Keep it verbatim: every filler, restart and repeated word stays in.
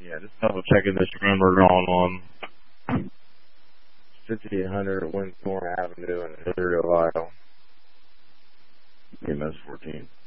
Yeah, just double checking this rumor on on fifty-eight hundred Winthorne Avenue in Hillsborough, Ohio. E M S fourteen.